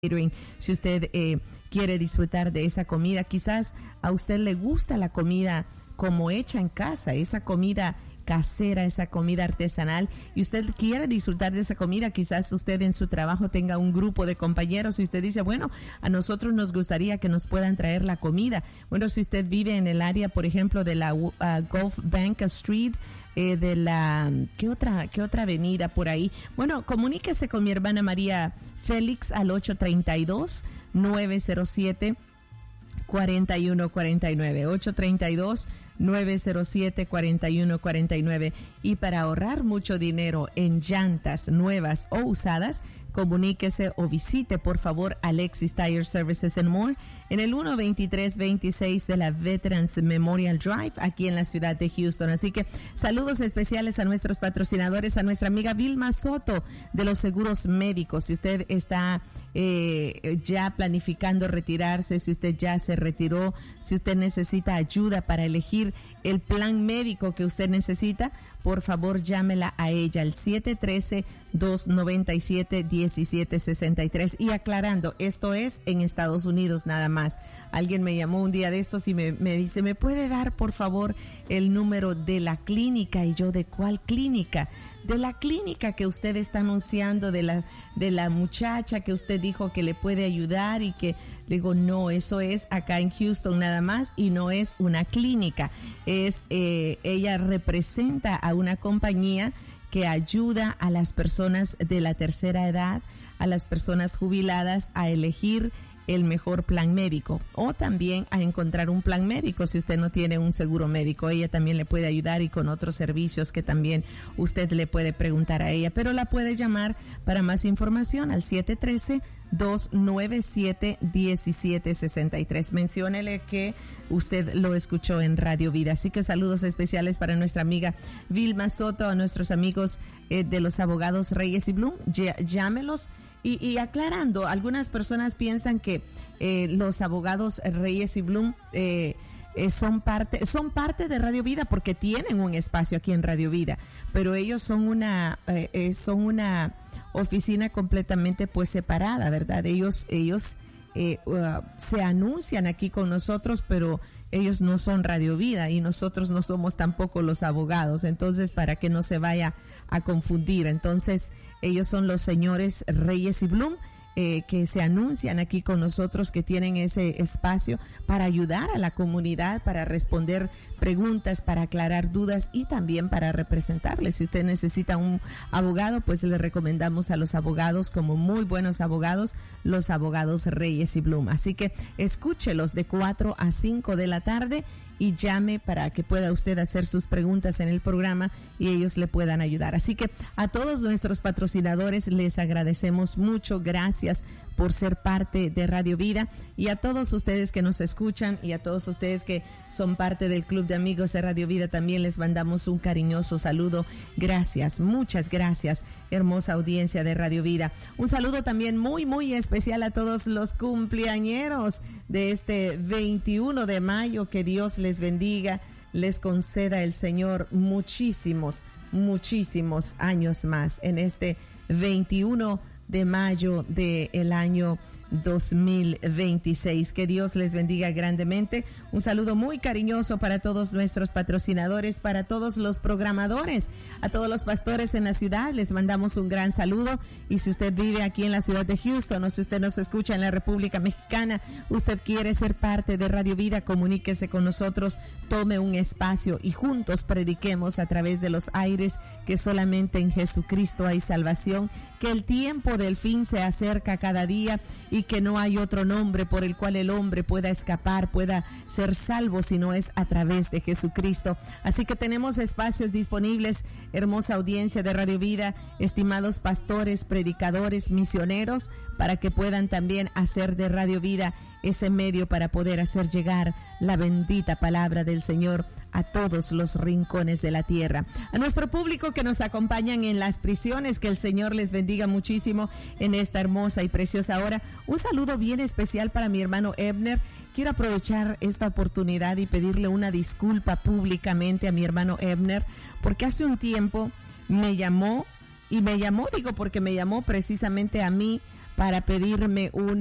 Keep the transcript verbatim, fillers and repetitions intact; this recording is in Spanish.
Si usted eh, quiere disfrutar de esa comida, quizás a usted le gusta la comida como hecha en casa, esa comida casera, esa comida artesanal, y usted quiere disfrutar de esa comida. Quizás usted en su trabajo tenga un grupo de compañeros y usted dice, bueno, a nosotros nos gustaría que nos puedan traer la comida. Bueno, si usted vive en el área, por ejemplo, de la uh, Gulf Bank Street, Eh, de la, ¿qué otra, qué otra avenida por ahí? Bueno, comuníquese con mi hermana María Félix al ocho tres dos, nueve cero siete, cuatro uno cuatro nueve, ocho tres dos, nueve cero siete, cuatro uno cuatro nueve. Y para ahorrar mucho dinero en llantas nuevas o usadas, comuníquese o visite por favor Alexis Tire Services and More en el uno veintitrés veintiséis de la Veterans Memorial Drive aquí en la ciudad de Houston. Así que saludos especiales a nuestros patrocinadores, a nuestra amiga Vilma Soto de los seguros médicos. Si usted está eh, ya planificando retirarse, si usted ya se retiró, si usted necesita ayuda para elegir el plan médico que usted necesita, por favor llámela a ella al siete uno tres, dos nueve siete, uno siete seis tres. Y aclarando, esto es en Estados Unidos nada más. Alguien me llamó un día de estos y me, me dice, ¿me puede dar por favor el número de la clínica? Y yo, ¿de cuál clínica? De la clínica que usted está anunciando, de la, de la muchacha que usted dijo que le puede ayudar, y que le digo, no, eso es acá en Houston nada más y no es una clínica. Es eh, ella representa a una compañía que ayuda a las personas de la tercera edad, a las personas jubiladas a elegir el mejor plan médico, o también a encontrar un plan médico si usted no tiene un seguro médico. Ella también le puede ayudar, y con otros servicios que también usted le puede preguntar a ella, pero la puede llamar para más información al siete uno tres, dos nueve siete, uno siete seis tres. Menciónele que usted lo escuchó en Radio Vida. Así que saludos especiales para nuestra amiga Vilma Soto, a nuestros amigos eh, de los abogados Reyes y Bloom. Ll- llámelos. Y, y aclarando, algunas personas piensan que eh, los abogados Reyes y Bloom eh, eh, son parte son parte de Radio Vida porque tienen un espacio aquí en Radio Vida, pero ellos son una eh, eh, son una oficina completamente pues separada, ¿verdad? Ellos ellos eh, uh, se anuncian aquí con nosotros, pero ellos no son Radio Vida y nosotros no somos tampoco los abogados. Entonces, para que no se vaya a confundir, entonces ellos son los señores Reyes y Bloom, eh, que se anuncian aquí con nosotros, que tienen ese espacio para ayudar a la comunidad, para responder preguntas, para aclarar dudas y también para representarles. Si usted necesita un abogado, pues le recomendamos a los abogados, como muy buenos abogados, los abogados Reyes y Bloom. Así que escúchelos de cuatro a cinco de la tarde y llame para que pueda usted hacer sus preguntas en el programa y ellos le puedan ayudar. Así que a todos nuestros patrocinadores les agradecemos mucho. Gracias por ser parte de Radio Vida, y a todos ustedes que nos escuchan y a todos ustedes que son parte del Club de Amigos de Radio Vida también les mandamos un cariñoso saludo. Gracias, muchas gracias, hermosa audiencia de Radio Vida. Un saludo también muy muy especial a todos los cumpleañeros de este veintiuno de mayo. Que Dios les bendiga, les conceda el Señor muchísimos, muchísimos años más en este veintiuno de mayo del año dos mil veintiséis. Que Dios les bendiga grandemente. Un saludo muy cariñoso para todos nuestros patrocinadores, para todos los programadores, a todos los pastores en la ciudad, les mandamos un gran saludo. Y si usted vive aquí en la ciudad de Houston, o si usted nos escucha en la República Mexicana, usted quiere ser parte de Radio Vida, comuníquese con nosotros, tome un espacio y juntos prediquemos a través de los aires que solamente en Jesucristo hay salvación, que el tiempo del fin se acerca cada día y que no hay otro nombre por el cual el hombre pueda escapar, pueda ser salvo, si no es a través de Jesucristo. Así que tenemos espacios disponibles, hermosa audiencia de Radio Vida, estimados pastores, predicadores, misioneros, para que puedan también hacer de Radio Vida ese medio para poder hacer llegar la bendita palabra del Señor a todos los rincones de la tierra. A nuestro público que nos acompañan en las prisiones, que el Señor les bendiga muchísimo en esta hermosa y preciosa hora. Un saludo bien especial para mi hermano Ebner. Quiero aprovechar esta oportunidad y pedirle una disculpa públicamente a mi hermano Ebner, porque hace un tiempo me llamó, y me llamó, digo porque me llamó precisamente a mí, para pedirme un